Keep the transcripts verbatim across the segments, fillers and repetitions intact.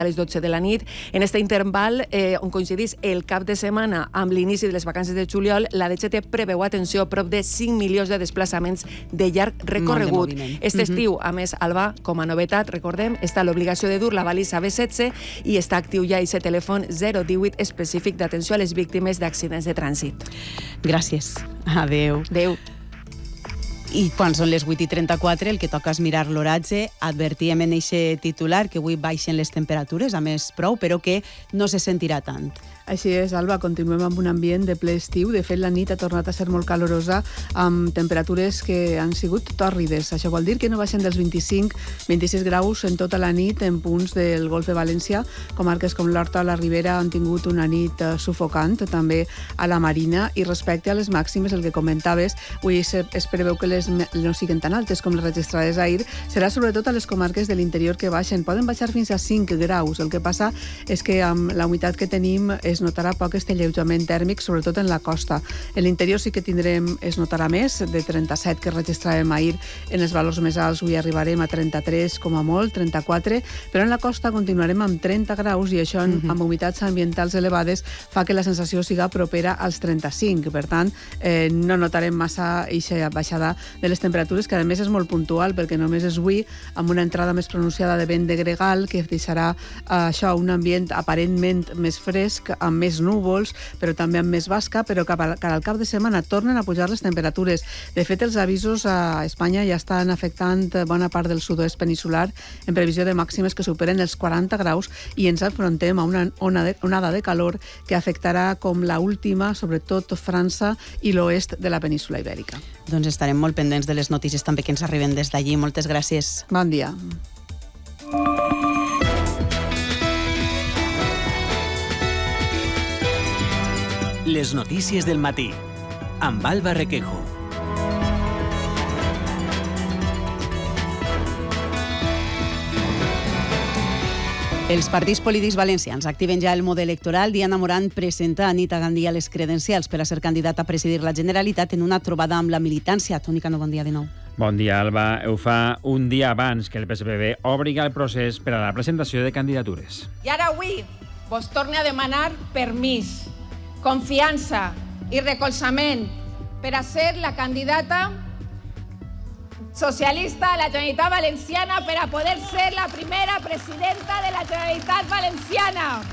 a les dotze de la nit. En aquest interval, eh, on coincidís el cap de setmana amb l'inici de les vacances de juliol, la D G T preveu, atenció, prop de cinc milions de desplaçaments de llarg recorregut. Aquest Mhm. estiu, a més, Alba, com a novetat, recordem, està l'obligació de dur la balisa B setze i està actiu ja aquest telèfon zero divuit específic d'atenció a les víctimes d'accidents de trànsit. Gràcies. Adéu. Adéu. I quan són les vuit i trenta-quatre, el que toca és mirar l'oratge. Advertíem en eixe titular que avui baixen les temperatures, a més prou, però que no se sentirà tant. Així és, Alba, continuem amb un ambient de ple estiu. De fet, la nit ha tornat a ser molt calorosa, amb temperatures que han sigut tòrrides. Això vol dir que no baixen dels vint-i-cinc a vint-i-sis graus en tota la nit en punts del Golf de València. Comarques com l'Horta o la Ribera han tingut una nit sufocant, també a la Marina. I respecte a les màximes, el que comentaves, avui es preveu que les no siguin tan altes com les registrades ahir. Serà sobretot a les comarques de l'interior que baixen. Poden baixar fins a cinc graus. El que passa és que amb la humitat que tenim es notarà poc este alleujament tèrmic, sobretot en la costa. En l'interior sí que tindrem, es notarà més, de trenta-set que registràvem ahir en els valors més alts, avui arribarem a trenta-tres com a molt, trenta-quatre, però en la costa continuarem amb trenta graus i això en, amb humitats ambientals elevades fa que la sensació siga propera als trenta-cinc. Per tant, eh, no notarem massa aquesta baixada de les temperatures, que a més és molt puntual perquè només és avui amb una entrada més pronunciada de vent de gregal que deixarà eh, això, un ambient aparentment més fresc, amb més núvols, però també amb més basca, però cap al, cap al cap de setmana tornen a pujar les temperatures. De fet, els avisos a Espanya ja estan afectant bona part del sud-oest peninsular en previsió de màximes que superen els quaranta graus i ens enfrontem a una onada de calor que afectarà com la última, sobretot França i l'oest de la península ibèrica. Doncs estarem molt pendents de les notícies també que ens arriben des d'allí. Moltes gràcies. Bon dia. Les notícies del matí, amb Alba Requejo. Els partits polítics valencians activen ja el mode electoral. Diana Morant presenta a Anita Gandia les credencials per a ser candidata a presidir la Generalitat en una trobada amb la militància. Toni Cano, bon dia de nou. Bon dia, Alba. Ho fa un dia abans que el P S P B obri el procés per a la presentació de candidatures. I ara avui vos torne a demanar permís, confiança i recolzament per a ser la candidata socialista a la Generalitat Valenciana, per a poder ser la primera presidenta de la Generalitat Valenciana.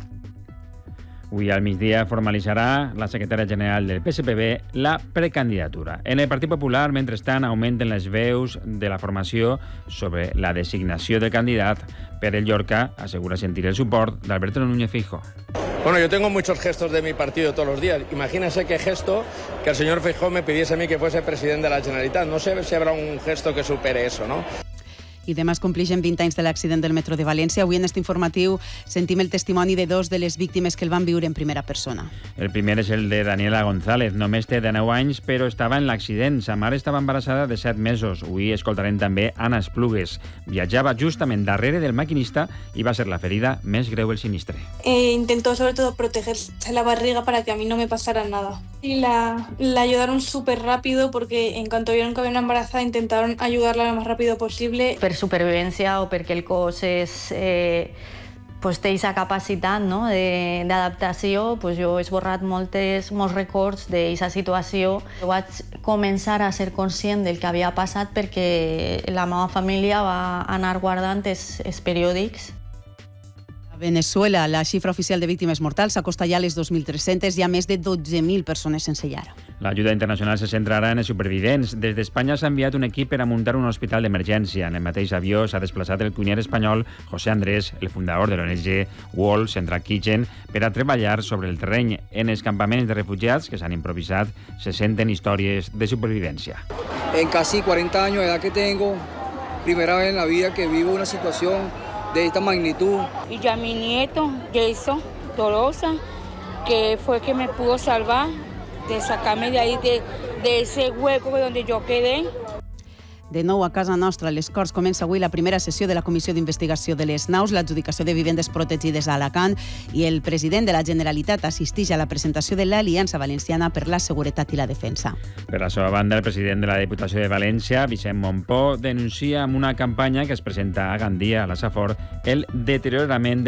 Avui al migdia formalitzarà la secretària general del P S P B la precandidatura. En el Partit Popular, mentrestant, augmenten les veus de la formació sobre la designació del candidat. Pere Llorca asegura sentir el support d'Alberto Núñez Feijóo. Bueno, yo tengo muchos gestos de mi partido todos los días. Imagínense qué gesto que el señor Feijóo me pidiese a mí que fuese presidente de la Generalitat. No sé si habrá un gesto que supere eso, ¿no? I demà es complixen vint anys de l'accident del metro de València. Avui en este informatiu sentim el testimoni de dos de les víctimes que el van viure en primera persona. El primer és el de Daniela González. Només té dinou anys, però estava en l'accident. Sa mare estava embarassada de set mesos. Avui escoltarem també Anna Esplugues. Viatjava justament darrere del maquinista i va ser la ferida més greu del sinistre. Eh, intentó sobre todo protegerse la barriga para que a mí no me pasara nada. Y la, la ayudaron súper rápido porque en cuanto vieron que había una embarazada intentaron ayudarla lo más rápido posible. Per supervivència o perquè el cos és, eh, pues té aquesta capacitat, no, d'adaptació, pues jo he esborrat moltes, molts records d'aquesta situació. Vaig començar a ser conscient del que havia passat perquè la meva família va anar guardant els, els periòdics. Venezuela, la xifra oficial de víctimes mortals s'acosta ja a les dos mil tres-centes. Hi ha més de dotze mil persones sense llar. L'ajuda internacional se centrarà en els supervivents. Des d'Espanya s'ha enviat un equip per a muntar un hospital d'emergència. En el mateix avió s'ha desplaçat el cuiner espanyol José Andrés, el fundador de l'O N G World Central Kitchen, per a treballar sobre el terreny. En els campaments de refugiats que s'han improvisat se senten històries de supervivència. En casi cuarenta años de edad que tengo, primera vez en la vida que vivo una situación de esta magnitud. Y ya mi nieto, Jason Tolosa, que fue que me pudo salvar, de sacarme de ahí, de, de ese hueco donde yo quedé. De nou a casa nostra, a les Corts comença avui la primera sessió de la Comissió d'Investigació de les Naus, l'adjudicació de vivendes protegides a Alacant, i el president de la Generalitat assisteix a la presentació de l'Aliança Valenciana per la Seguretat i la Defensa. Per la seva banda, el president de la Diputació de València, Vicent Montpó, denuncia amb una campanya que es presenta a Gandia, a la Safor, el deteriorament